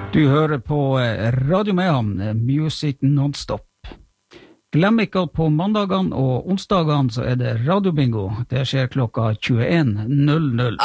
Du hører på Radio Mehamn, Music Non-Stop. Glem ikke at på mandagene og onsdagene så det radiobingo. Det skjer klokka 21.00.